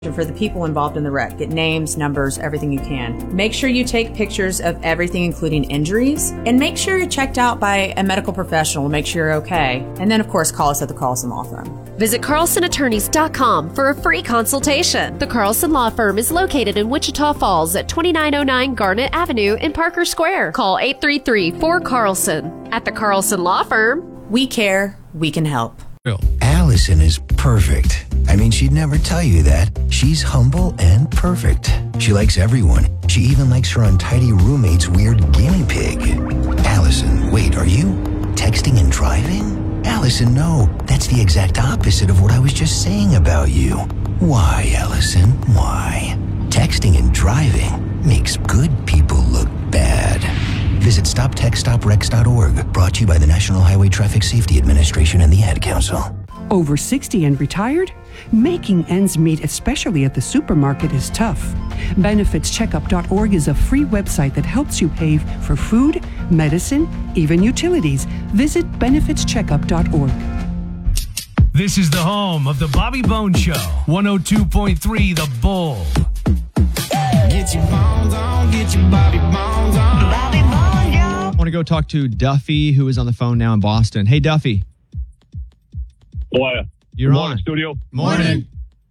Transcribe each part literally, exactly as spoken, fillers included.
for the people involved in the wreck. Get names, numbers, everything you can. Make sure you take pictures of everything, including injuries, and make sure you're checked out by a medical professional to make sure you're okay. And then, of course, call us at the Carlson Law Firm. Visit carlson attorneys dot com for a free consultation. The Carlson Law Firm is located in Wichita Falls at twenty-nine oh nine Garnet Avenue in Parker Square. Call eight three three, four, Carlson. At the Carlson Law Firm, we care, we can help. Allison is perfect. I mean, she'd never tell you that. She's humble and perfect. She likes everyone. She even likes her untidy roommate's weird guinea pig. Allison, wait, are you texting and driving? Allison, no. That's the exact opposite of what I was just saying about you. Why, Allison? Why? Texting and driving makes good people look bad. Visit stop text stop wrecks dot org. Brought to you by the National Highway Traffic Safety Administration and the Ad Council. Over sixty and retired? Making ends meet, especially at the supermarket, is tough. benefits checkup dot org is a free website that helps you pay for food, medicine, even utilities. Visit benefits checkup dot org. This is the home of the Bobby Bones Show. one oh two point three The Bull. Get your bones on, get your Bobby Bones on. Bobby Bones, yo. I want to go talk to Duffy, who is on the phone now in Boston. Hey, Duffy. Boy, You're Good on. morning, studio. Morning.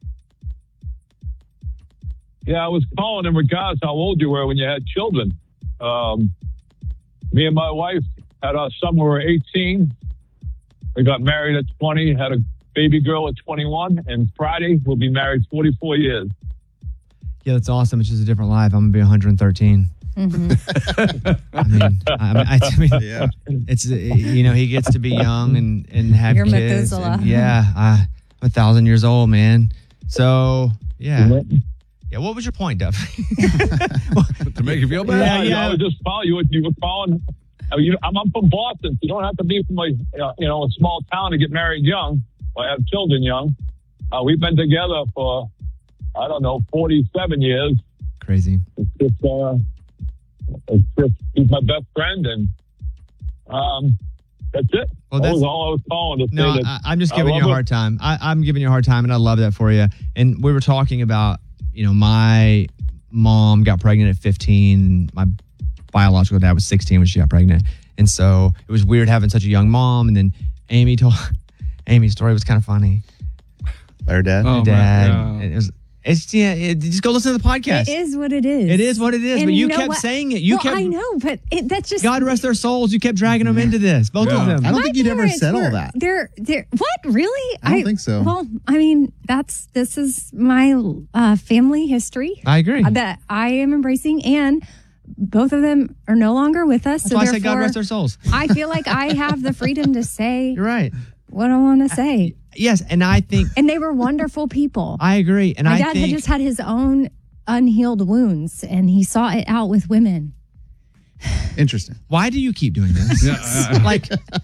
Yeah, I was calling in regards to how old you were when you had children. Um, me and my wife had our son when we were eighteen. We got married at twenty, had a baby girl at twenty-one, and Friday we'll be married forty-four years. Yeah, that's awesome. It's just a different life. I'm going to be one hundred thirteen. Mm-hmm. I mean, I, I, I mean yeah. it's, you know, he gets to be young and, and have You're kids. Methuselah. And yeah, I, I'm a thousand years old, man. So, yeah. Yeah, what was your point, Duffy? To make you feel bad? Yeah, Yeah, yeah. I was just following you. You were calling. I mean, you know, I'm, I'm from Boston. So you don't have to be from a uh, you know a small town to get married young or have children young. Uh, we've been together for I don't know forty-seven years. Crazy. It's just, uh, it's just he's my best friend, and um, that's it. Well, that that's- was all I was calling to No, say. That I, I'm just I giving you a love hard it. time. I, I'm giving you a hard time, and I love that for you. And we were talking about, you know, my mom got pregnant at fifteen. My biological dad was sixteen when she got pregnant. And so it was weird having such a young mom. And then Amy told, Amy's story was kind of funny. Her dad? Her Oh, dad. man. It was, it's, yeah, it, just go listen to the podcast. It is what it is. It is what it is. And but you, know kept what? saying it. You well, kept. I know, but it, that's just. God rest their souls. You kept dragging them into this. Both of them. I don't My think you'd ever parents said all were- that. They're, they're, what? Really? I don't think so. Well, I mean, that's, this is my uh, family history. I agree. That I am embracing, and both of them are no longer with us. That's so why I said God therefore, rest their souls. I feel like I have the freedom to say You're right. what I want to say. Yes, and I think And they were wonderful people. I agree. And My I dad think had just had his own unhealed wounds, and he saw it out with women. Interesting. Why do you keep doing this? Like,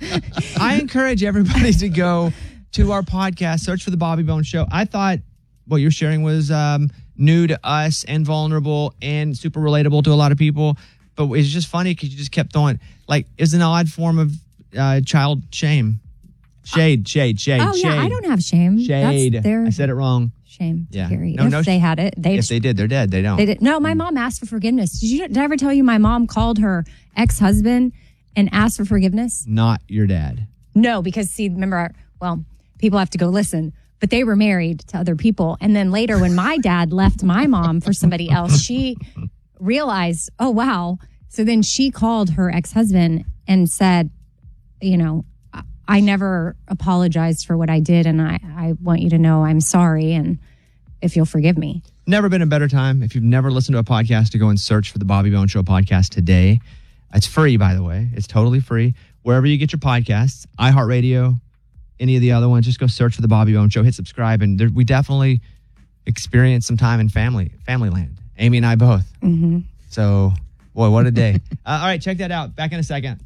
I encourage everybody to go to our podcast, search for the Bobby Bones Show. I thought what you're sharing was um, new to us and vulnerable and super relatable to a lot of people. But it's just funny because you just kept throwing, like, it's an odd form of uh, child shame. Shade, shade, shade, oh, shade. yeah, I don't have shame. Shade. That's their I said it wrong. shame to Yeah. carry. No, if no, they had it, they If they did, they're dead. They don't. They did. No, my mom asked for forgiveness. Did you? Did I ever tell you my mom called her ex-husband and asked for forgiveness? Not your dad. No, because see, remember, well, people have to go listen, but they were married to other people, and then later, when my dad left my mom for somebody else, she realized, oh wow. So then she called her ex-husband and said, you know, I- I never apologized for what I did, and I I want you to know I'm sorry, and if you'll forgive me. Never been a better time. If you've never listened to a podcast, to go and search for the Bobby Bones Show podcast today. It's free, by the way. It's totally free. Wherever you get your podcasts, iHeartRadio, any of the other ones, just go search for the Bobby Bones Show, hit subscribe, and there, we definitely experienced some time in family, family land. Amy and I both. Mm-hmm. So, boy, what a day. uh, all right, check that out. Back in a second.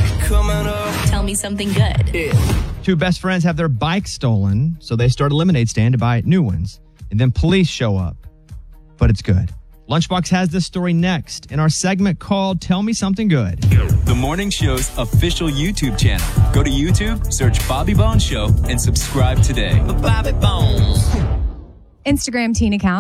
Tell me something good. Two best friends have their bikes stolen, so they start a lemonade stand to buy new ones. And then police show up. But it's good. Lunchbox has this story next in our segment called Tell Me Something Good. The Morning Show's official YouTube channel. Go to YouTube, search Bobby Bones Show, and subscribe today. Bobby Bones. Instagram teen account.